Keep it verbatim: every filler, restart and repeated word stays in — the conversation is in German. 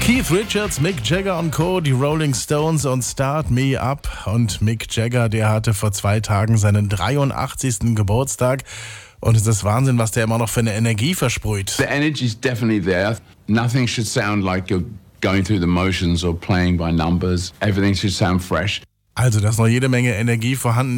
Keith Richards, Mick Jagger und Co., die Rolling Stones und Start Me Up. Und Mick Jagger, der hatte vor zwei Tagen seinen dreiundachtzigsten Geburtstag. Und es ist Wahnsinn, was der immer noch für eine Energie versprüht. The energy is definitely there. Nothing should sound like you're going through the motions or playing by numbers. Everything should sound fresh. Also, da ist noch jede Menge Energie vorhanden.